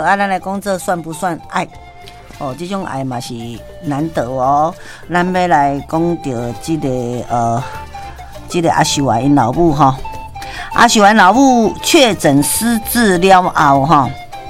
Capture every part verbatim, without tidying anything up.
啊，咱来讲这算不算爱？哦，这种爱嘛是难得哦。咱要来讲到这个呃，这个阿秀啊，因老母哈，阿秀啊，老母确诊失智了后哈，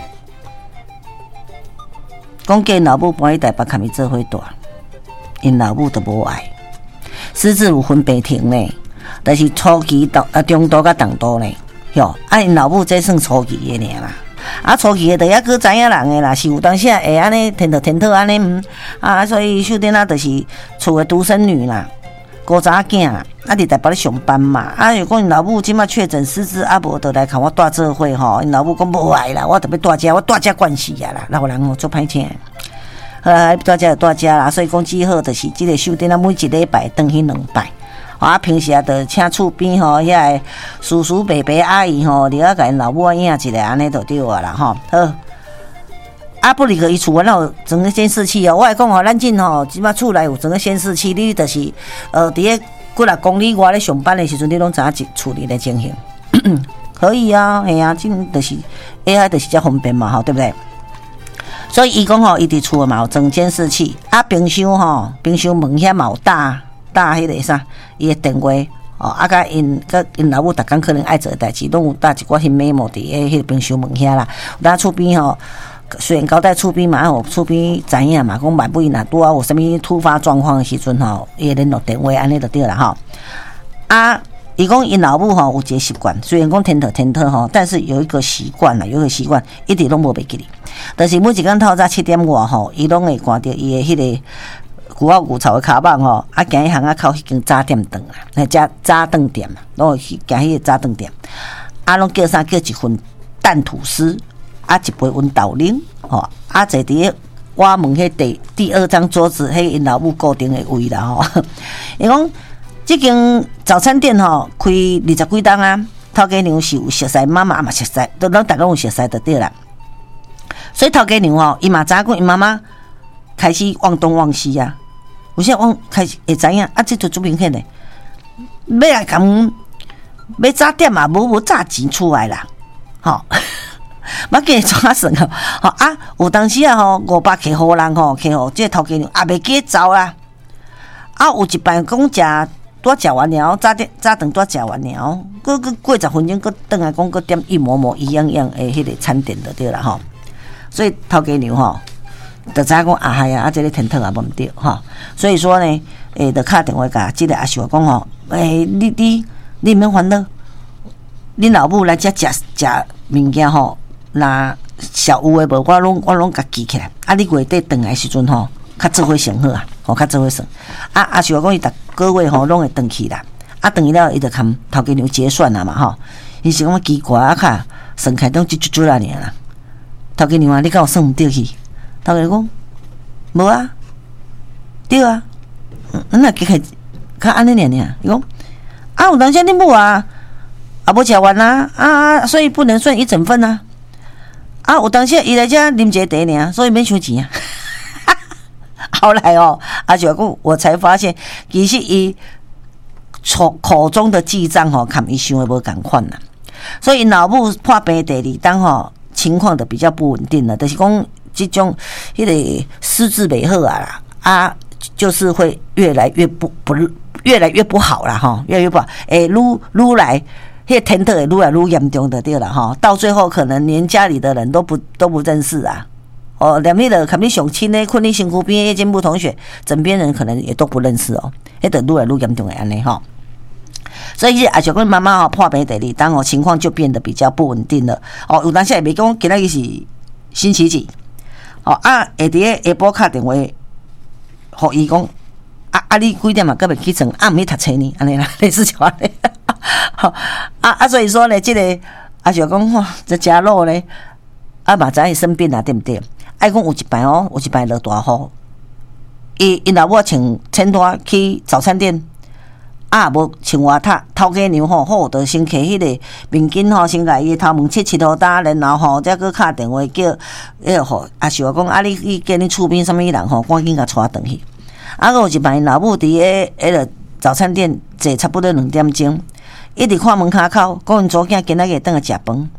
讲叫老母搬去台北，看伊做伙大，因老母都无爱。失智有分白停呢，但是初期到啊中度甲重度呢，哟，啊因老母这算初期的尔啦。啊，初期的就抑个知影人的啦，是有当时会安尼天头天头安尼嗯啊，所以秀珍啊，就是厝的独生女啦，孤查囝啦，啊伫台北咧上班嘛，啊如果因老母即马确诊失智，啊无就来看我带做伙吼，因老母讲无爱啦，我特别带遮，我带遮关系啊啦，老人吼做歹听，呃带遮就带遮啦，所以讲只好就是即个秀珍啊，每一礼拜转去两摆。啊，平时啊，就请厝边吼，遐个叔叔伯伯阿姨吼，你要甲因老母影一下，安尼就对啊啦吼。好，啊不离个伊厝完了整个监视器哦，我来讲吼，咱进吼，即马厝内有整个监视器，你就是呃，伫个几若公里外咧上班的时阵，你拢知影处理的情形，可以啊，系啊，即就是 A I 就是遮方便嘛，吼，对不对？所以伊讲吼，伊伫厝嘛有装监视器，啊，冰箱吼，冰箱门遐嘛有打。打迄个啥，伊个电话哦，啊，甲因甲因老母逐工可能爱做诶代志，拢有打一寡迄 memo 伫诶迄个冰箱门遐啦。咱厝边吼，虽然交代厝边嘛，互厝边知影嘛，讲万不若拄啊有啥物突发状况诶时阵吼，伊个联络电话安尼就对啦吼。啊，伊讲因老母吼有一个习惯，虽然讲天特天特吼，但是有一个习惯啦，有一个习惯一直拢无袂记哩。但是每一工透早七点外吼，伊拢会看到伊诶迄个。牛仔牛槽的骹网吼，啊，行迄巷仔口迄间早点档啦，那家早顿店啦，拢会去行迄个早顿店，啊，拢叫啥？叫一份蛋吐司，啊，一杯温豆奶，吼，啊，坐伫个我门迄第第二张桌子，迄因老母固定的位啦，吼。伊讲，即间早餐店吼开二十几档啊，头家娘是有熟悉，妈妈嘛熟悉，都咱大家有熟悉就对啦。所以头家娘吼，伊嘛知影讲因妈妈开始忘东忘西啊。有些我开始会知影，啊，这就足明显的。要来讲，要早点嘛，无无早钱出来啦，吼、哦，要给抓算哦，吼啊，有当时啊吼，五百客户人吼，客户这头家娘也袂记走啦，啊，有一摆讲食拄食完了，早点早顿拄食完了，搁搁过十分钟，搁转来讲搁点一模模一样样的迄个餐点就对啦吼，所以头家娘吼。就知影讲啊嗨啊，啊这个天特也无毋对吼，所以说呢，诶，就敲电话甲即个阿秀讲吼，诶，你你你毋免烦恼，恁老母来遮食食物件吼，若小有诶无，我拢我拢甲记起来，啊，你月底转来时阵吼，较做伙算好啊，吼，较做伙算。啊，阿秀讲伊逐个月吼拢会转去啦，啊，转去了伊就含头家娘结算啦嘛吼，伊是讲奇怪啊，卡算起拢一chút chút啦尔啦，头家娘啊，你敢有算毋对去？头家讲无啊，对啊，咱若计起较安尼尔尔。伊讲啊，有当时恁母啊，啊无食完啊，啊，所以不能算一整份啊。啊，有当时伊来遮啉一个茶尔，所以免收钱啊。后来哦，阿秀讲，我才发现，其实伊口口中的记账吼，含伊想的无共款啦。所以老母破病第二当吼，情况就比较不稳定了，就是讲。这种迄个失智袂好啊啦，啊，就是会越来越不不越来越不好啦哈，越来越不好，诶，愈愈来，迄个天特会愈来愈严重的对啦哈，到最后可能连家里的人都不都不认识啊，哦，连迄个看你上亲的困你身躯边的进步同学，枕边人可能也都不认识哦，迄个愈来愈严重的安尼哈。所以阿小公妈妈哦破病第二当哦，情况就变得比较不稳定了哦，有当时也袂讲今仔日是星期几。哦啊，下伫个下晡敲电话，互伊讲啊啊，你几点嘛？搁袂起床？啊，毋去读册呢？安尼啦，类似像安尼。啊啊，所以说呢，即、这个阿就讲吼，这家路呢，啊嘛知伊生病啦，对毋对？爱讲有一摆哦，有一摆落大雨，伊因老母穿穿拖去早餐店。啊，无穿外套，头家娘吼好，就先摕迄个面巾吼，先甲伊头毛切切好打，然后吼再去敲电话叫，迄个吼阿秀讲啊，你去叫你厝边什物人吼，赶紧甲带转去。啊，有一摆老母伫个迄个早餐店坐差不多两点钟，一直看门骹口，讲因祖囝今仔日倒来食饭，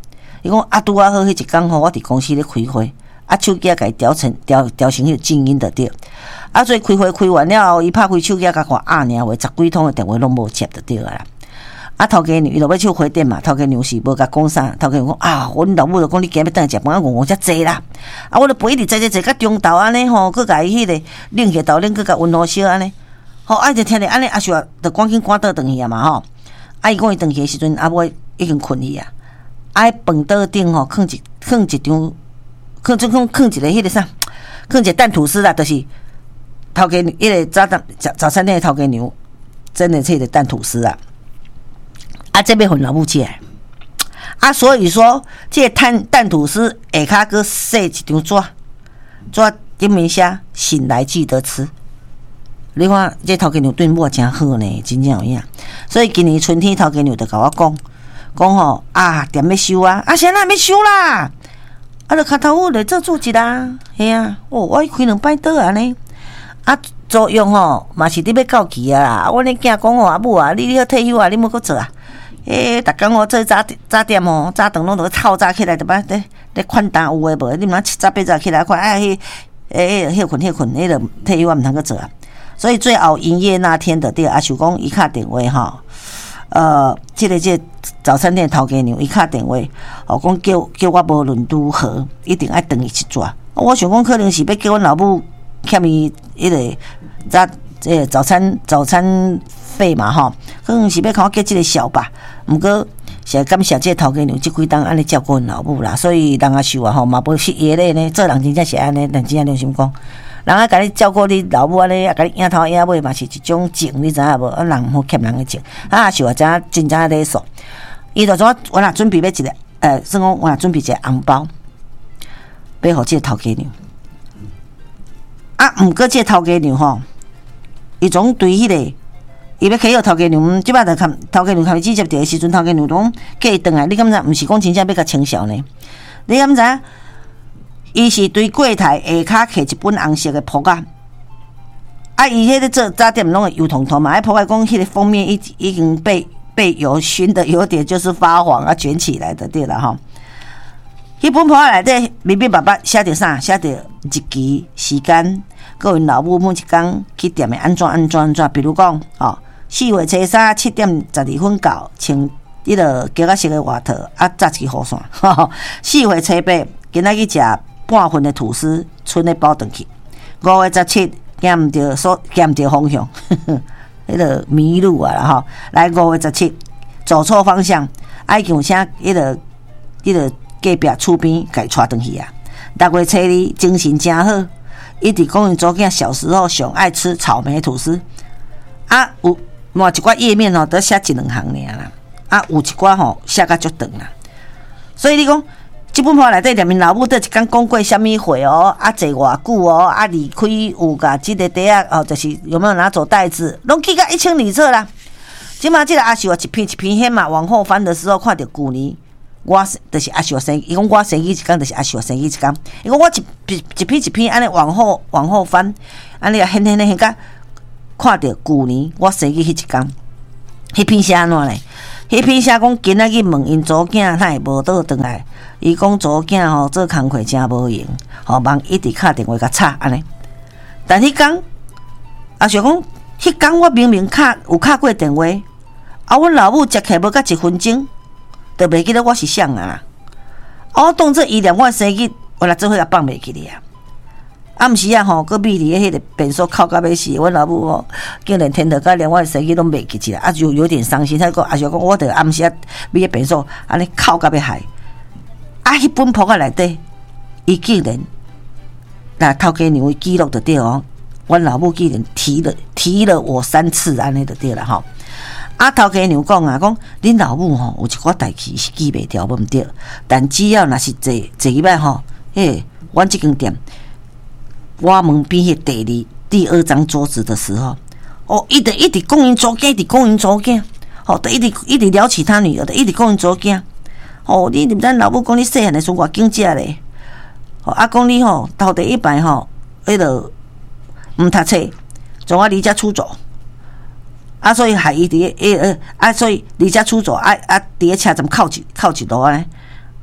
伊讲啊，拄啊好，迄一工吼，我伫公司咧开会，啊，手机啊，甲伊调成调调成迄个静音的对。啊，所以开会开完了后，伊拍开手机啊，甲看啊，尔话十几通的电话拢无接就对啦。啊，头家娘伊就要唱花店嘛，头家娘是无甲讲啥，头家娘讲啊，阮老母就讲你今日等下食饭，我我遮济啦。啊，我就陪伊直坐坐坐到中昼安尼吼，佮甲伊迄个冷起豆冷，佮甲温好烧安尼。吼，啊就听着安尼，啊是话就赶紧赶倒转去啊嘛吼。啊，伊讲伊转去的时阵，啊我已经困去啊。啊，饭桌顶吼，放一放一张，放就放放一个迄个啥，放一个蛋吐司啦，就是头家迄个早餐早早餐店的头家娘真的这个蛋吐司啊。啊，这边很老母吃啊，所以说这个蛋蛋吐司下骹搁洗一张纸，纸顶面写醒来记得吃。你看这头家娘对我真好呢，真正有影。所以今年春天头家娘就甲我讲，讲吼啊，店要收啊，啊，现在要收啦，啊，就脚头我来做主席啦，嘿啊，哦，我开两摆倒安尼，啊，作用吼嘛是伫要到期啊啦。我恁囝讲吼，阿母啊，你你要退休啊，你要搁做啊？诶，逐工哦，做早早点哦，早顿拢着透早起来，着把咧咧款单有诶无？你若七早八早起来看，哎，迄诶，休困休困，迄个退休啊，毋通搁做啊。所以最后营业那天的对，啊，想讲伊敲电话吼，呃，即、这个即、这个、早餐店头家娘伊敲电话，哦，讲叫叫我无论如何一定爱转伊一逝。我想讲可能是要叫阮老母欠伊迄个早即、这个、早餐早餐费嘛吼，可能是要靠我结即个小吧。毋过是感谢即个头家娘即几当安尼照顾阮老母啦，所以人啊想啊吼嘛无失业咧呢，做人真正是安尼，但真正良心讲。人啊，甲你照顾你老母安尼，啊，甲你仰头仰尾嘛是一种情，你知影无？啊，人好欠人的情，啊，是话真真正礼数。伊就怎我若准备要一个，呃，算讲我若准备一个红包，要互即个头家娘。啊，毋过即个头家娘吼，伊总对迄、那个，伊要起号头家娘，即摆着看头家娘开始接着的时阵，头家娘拢叫伊转来，你敢知？毋是讲真正要甲清销呢？你敢知？伊是对柜台下骹摕一本红色的簿啊，啊，伊迄个做早点拢会油彤彤嘛，迄簿仔讲迄个封面已已经被被油熏的有点就是发黄啊，卷起来的对啦吼。迄本簿仔内底明明白白写着啥？写着日期、时间，佮因老母每一工去店的安怎安怎安怎，比如讲吼，四月初三七点十二分到，穿迄个格仔色的外套，啊，扎一个雨伞。四月初八今仔去食半份的吐司，剩的包转去。五月十七，减毋着所减毋着方向，迄个迷路啊啦吼。来五月十七，走错方向，爱叫啥？迄个迄个隔壁厝边，甲伊带转去啊。六月初二，精神真好，一直讲因祖囝小时候上爱吃草莓吐司。啊，有满一寡页面吼，得写一两行尔啦。啊，有一寡吼写甲足长啦。所以你讲。即本簿内底连面老母倒一工讲过虾米话哦，啊坐偌久哦，啊离开有甲即个袋啊，哦就是有没有拿走袋子，拢记甲一清二楚啦。即马即个阿秀啊，一篇一篇翕嘛，往后翻的时候看到旧年，我就是阿秀生，伊讲我生伊一工，就是阿秀生伊一工。伊讲我一一一篇一篇安尼往后往后翻，安尼啊翕翕翕翕甲看到旧年我生伊迄一工，迄篇写安怎咧？迄篇写讲今仔日问因祖囝，他会无倒转来。伊讲祖囝吼做工课真无用，吼忙一直敲电话甲吵安尼。但迄工啊，想讲迄工我明明敲有敲过电话，啊，阮老母接起无甲一分钟，就袂记得我是谁啊。啊，我当做伊念我生日，我来做伙甲放袂记哩啊。啊，毋是啊吼，搁秘伫迄个便所哭到要死，阮老母吼竟然天头甲连我的生日拢袂记起来，啊就有点伤心。他讲啊，想讲我着暗时啊，秘个便所安尼哭到要害。啊，迄本簿仔内底，伊竟然那头家娘记录就对哦，阮老母竟然提了提了我三次安尼就对了吼。啊，头家娘讲啊，讲恁老母吼有一寡代志是记袂掉，无毋对，但只要若是坐坐一摆吼，嘿，阮即间店。我门边迄第二第二张桌子的时候，哦，一直一直讲因祖囝，一直讲因祖囝，哦，一直一直聊起他女儿的，一直讲因祖囝，哦，你毋知老母讲你细汉的时阵偌经济咧，哦，啊讲你吼头第一摆吼，迄个毋读册，从我离家出走，啊，所以害伊伫诶呃，啊，所以离家出走，啊啊，伫咧车站靠一靠一路安尼，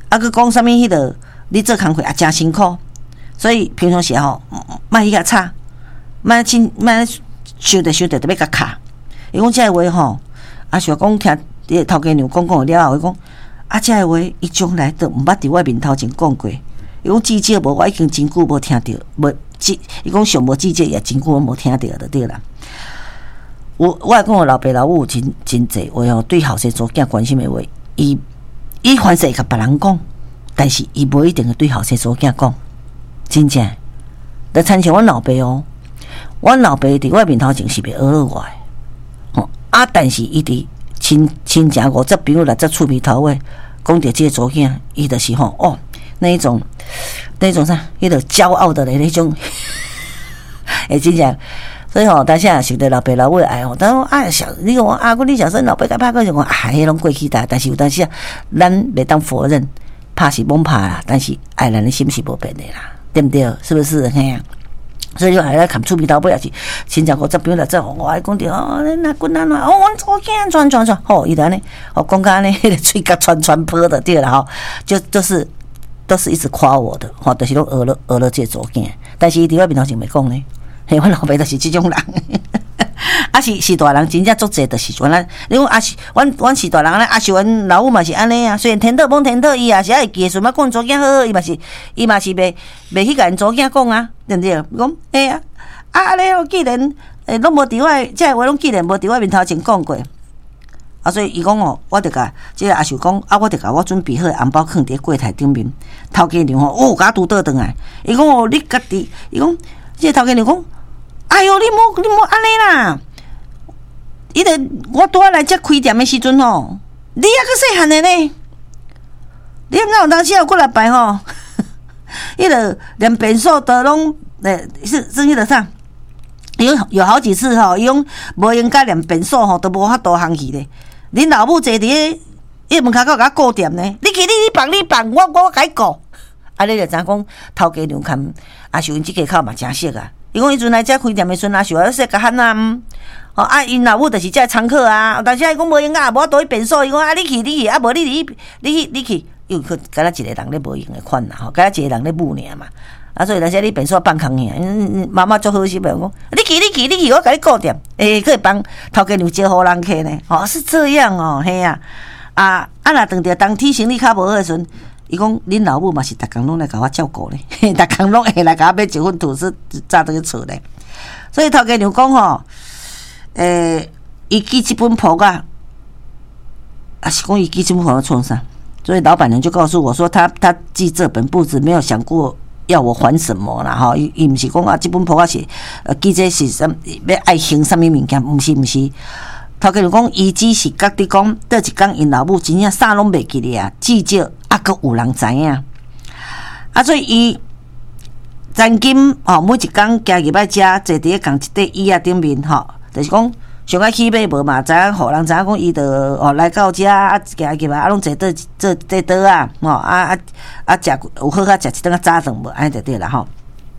啊，佮讲啥物迄个，你做工课也真辛苦，所以平常时吼，莫去甲吵，莫亲莫想着想着特要甲卡。伊讲这个话吼，啊，想讲听迄头家娘讲讲了后，伊讲啊，这个话伊从来都毋捌伫我面头前讲过。伊讲至少无，我已经真久无听着，无即伊讲上无至少也真久无听着就对啦。我我讲我老爸老母真真济话吼，对后生做囝关心的话，伊伊凡是会甲别人讲，但是伊无一定会对后生做囝讲，真正。就亲像阮老爸哦，阮老爸伫我面头前是袂讹我诶，吼啊，但是伊伫亲亲情五十朋友来只厝边头话，讲着即个做囝，伊就是吼哦。那一种，那一种啥？迄个骄傲的那种，诶，真正，所以吼，大家想着老爸老母爱吼，但讲啊，小你讲啊，我你小时老爸甲拍过就讲啊，迄拢过去的，但是有当时啊，咱袂当否认，拍是懵拍啦，但是爱人的心是无变的啦，对不对？是不是？嘿啊，所以就还来看厝边头尾也是，亲像我这边来这，我爱讲着哦，你那滚哪哪，哦，我做囝传传传，吼，伊安尼，哦，讲甲安尼，迄个嘴角传传泼的对啦吼，就就是。都是一直夸我的，吼，就是拢讹了讹了这做囝，但是伊伫我面头前袂讲呢。嘿，阮老爸就是即种人，啊是是大人真正足济，就是原来你讲啊是，阮阮是大人咧，啊是阮老母嘛是安尼啊。虽然天道帮天道，伊也是爱记顺嘛讲做囝好好，伊嘛是伊嘛是袂袂去甲因做囝讲啊，对不对？讲哎呀，啊安尼哦，既然诶拢无伫我，即个话拢既然无伫我面头前讲过。啊，所以伊讲哦，我着甲即个阿叔讲，啊，我着甲我准备好的红包放伫柜台顶面。头家娘吼，哦，甲拄倒转来。伊讲哦，你家己，伊讲，即个头家娘讲，哎哟，你莫你莫安尼啦！伊着我拄仔来遮开店的时阵吼，你还阁细汉的呢，你哪有当时有过来摆吼？伊着连便所都拢诶，是是迄个啥？有有好几次吼，伊讲无应该连便所吼都无法度行去咧。恁老母坐伫迄迄门口口甲顾店呢，你去你你放你放，我我甲伊顾。啊，你就知影讲头家娘看阿秀因即家口嘛真熟啊。伊讲伊阵来遮开店的时阵，阿秀啊说甲喊啊，哦啊因老母就是遮常客啊。但是伊讲无应该，无法度去便所，伊讲啊你去你去，啊无你你你去你去，又去敢若一个人咧无用的款啦吼，敢若一个人咧舞尔嘛。啊，所以那些你便所放空去，妈妈做好心讲，你去你去你去，我甲你顾店，诶，可以帮头家娘招好人客呢。哦，是这样哦，嘿啊，啊啊，若当着当天生理较无好诶时阵，伊讲恁老母嘛是逐工拢来甲我照顾咧，逐工拢会来甲我买一份吐司炸倒去厝咧。所以头家娘讲吼，诶，伊寄即本簿啊，啊是讲伊寄即本簿要创啥？所以老板娘就告诉我说，他他寄这本簿子没有想过。要我还什么啦？吼，伊伊毋是讲啊，即本簿啊是呃，记者是啥要爱行啥物物件？毋是毋是，头家就讲，伊只是觉得讲，倒一工因老母真正啥拢袂记咧啊，至少啊，阁有人知影。啊，所以伊曾经吼，每一工加入来遮，坐伫咧共一块椅仔顶面吼，就是讲上爱起码无嘛，知影互人知影讲伊着哦来到遮啊，加入来啊，拢坐倒坐坐倒啊，吼啊啊啊，食有好较食一顿啊早顿无，安尼就对啦吼。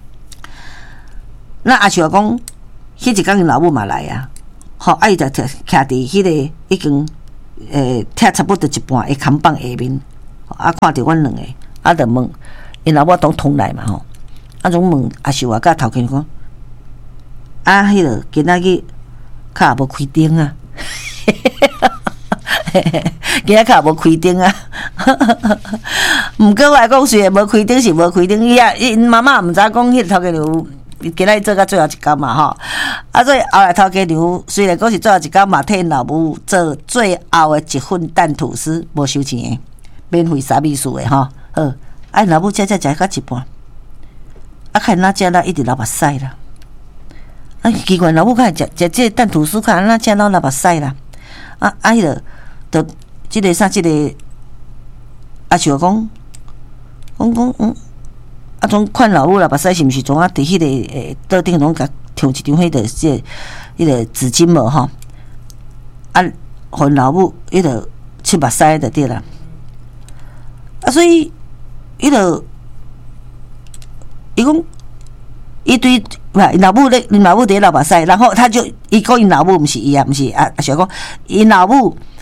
那阿秀讲，迄一工因老母嘛来啊，吼啊伊就徛徛伫迄个已经诶徛差不多一半的看板下面，啊看着阮两个，啊就问因老母当通来嘛吼，啊总问阿秀啊甲头家讲，啊迄个今仔日。较也无开灯啊，今仔较也无开灯啊。毋过我来讲，虽然无开灯是无开灯，伊啊，因妈妈毋知讲迄个头家娘今仔日做到最后一工嘛吼。啊，所以后来头家娘虽然讲是最后一工嘛，替老母做最后的一份蛋吐司，无收钱的，免费啥秘书的吼。好，啊，老母食食食到一半，啊，看哪食啦，一直流目屎啦。啊，奇怪，老母看食食这蛋吐司，看安那吃到流目屎啦。啊啊，迄个，就即个啥，即个阿秀讲，讲讲嗯，啊，种看老母流目屎是毋是总啊？伫迄个诶桌顶拢甲抽一张迄个即迄个纸巾无吼？啊，互老母迄个出目屎就对啦。啊，所以迄个伊讲。伊对，哇！因老母咧，因老母伫流目屎，然后他就伊讲因老母毋是伊啊，毋是啊，想讲因老母，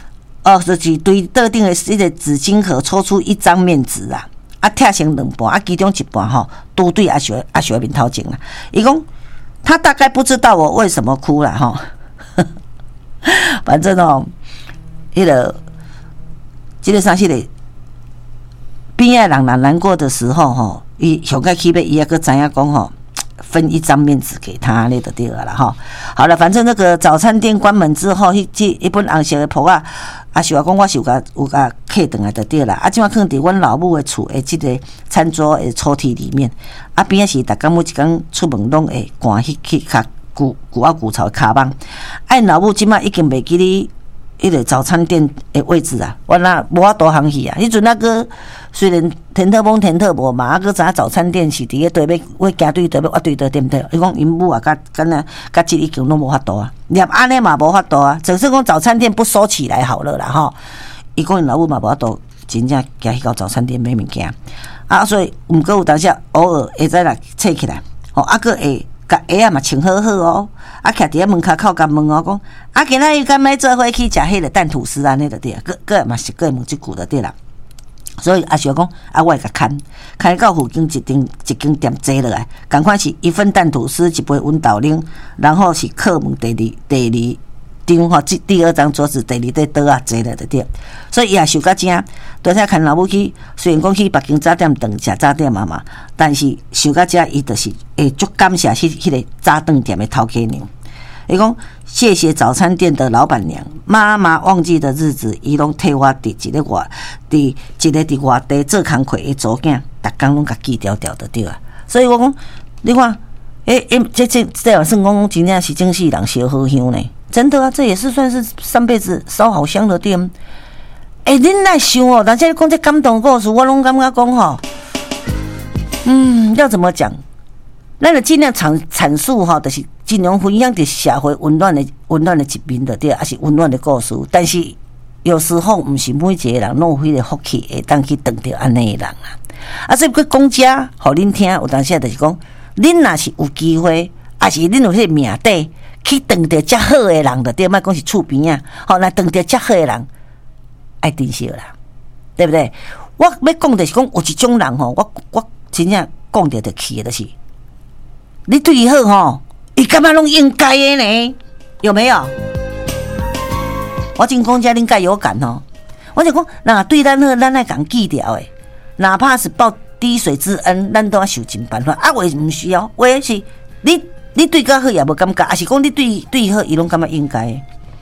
哦，就是对特定的一个纸巾盒抽出一张面纸啊，啊拆成两半，啊其中一半吼都对阿雪阿雪面头前啊。伊讲他大概不知道我为什么哭了吼，反正哦，迄、那个这个啥迄个边仔人难难过的时候吼，伊上个起码伊也个知影讲吼。分一张面纸给他，那就对了啦哈。好了，反正那个早餐店关门之后，迄这一本红色的簿啊，啊是话讲我是有甲有甲刻倒来就对啦。啊，即摆放伫阮老母的厝的即个餐桌的抽屉里面，啊边仔是逐工每一工出门拢会赶去去较古古啊古潮的骹帮。啊，老母即摆已经袂记哩。迄个早餐店的位置啊，我那无法度行去啊。迄阵那个虽然田特蒙田特无嘛，啊个早早餐店是伫个对面，我行对对面，我对对对不对？伊讲因母啊，甲敢若甲即已经拢无法度啊，连安尼嘛无法度啊。只是讲早餐店不收起来好了啦吼。伊讲因老母嘛无法度，真正行去到早餐店买物件啊，所以毋过有当时偶尔会使来切起来，吼啊个会。甲鞋啊嘛穿好好哦，啊徛伫咧门口口甲问我讲，啊今仔日敢要做伙去食迄个蛋吐司安尼就对啊，个个嘛是个问即句就对啦。所以啊想讲啊，我会甲牵牵到附近一间一间店坐落来，赶快是一份蛋吐司，一杯温豆奶，然后是客门第二第二。张吼，第第二张桌子第二块桌啊，坐了就对。所以伊也受较正，多谢看老母去，虽然讲去北京早点顿食早点嘛嘛，但是受较正，伊就是会足感谢迄迄个早顿店的头家娘。伊讲谢谢早餐店的老板娘，妈妈忘记的日子，伊拢替我伫一个外，伫一个伫外地做工课的祖囝，逐工拢甲记条条的对啊。所以我讲，你看，诶、欸、诶，这这这样算讲真正是正是人烧好香呢。真的啊，这也是算是上辈子烧好香的店。哎、欸，恁来想哦，但是你讲这感动故事，我拢感觉讲吼，嗯，要怎么讲？咱就尽量阐阐述哈，就是尽量分享伫社会温暖的温暖的一面的对，还是温暖的故事。但是有时候毋是每一个人拢有迄个福气会当去碰到安尼的人啊。啊，所以佮讲遮，互恁听，有当时就是讲，恁若是有机会，还是恁有迄个命底。去碰到遮好的人的，对，莫讲是厝边啊，吼，来碰到遮好的人，爱珍惜啦，对不对？我要讲的是讲有一种人吼，我我真正讲着就气的，就是你对伊好吼，伊感觉拢应该的呢，有没有？我真讲遮恁该有感吼，我就讲，那对咱好，咱爱讲记条的，哪怕是报滴水之恩，咱都要想尽办法。啊，我唔需要，我是你。你对他好也无感觉，还是讲你对对伊好，伊拢感觉应该？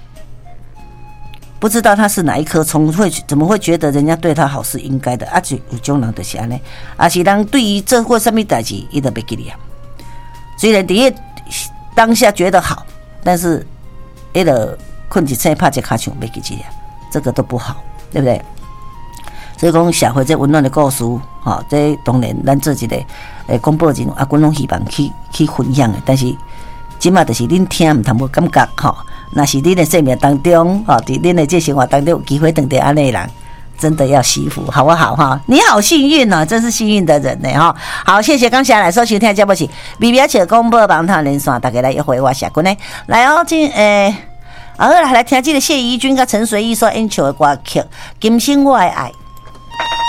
不知道他是哪一颗葱，会怎么会觉得人家对他好是应该的？啊，就有种人就是安尼，啊是人对于做过什么代志，伊都袂记哩啊。虽然第一当下觉得好，但是伊个困一醒拍一卡枪袂记哩啊，这个都不好，对不对？所以讲社会这温暖的故事，吼，这当然咱做一个诶广播人，啊，阮拢希望去去分享的。但是即马就是恁听毋通无感觉，吼，若是恁的生命当中，吼，伫恁的这生活当中有机会碰到安尼人，真的要惜福，好不好？哈，你好幸运哦，真是幸运的人呢，哈。好，谢谢刚下来收听听节目是 B B H 广播网台连线，大家来一回我下滚呢，来哦，今诶。好，来听这个谢怡君跟陈随意所演唱的歌曲《今生我的爱》。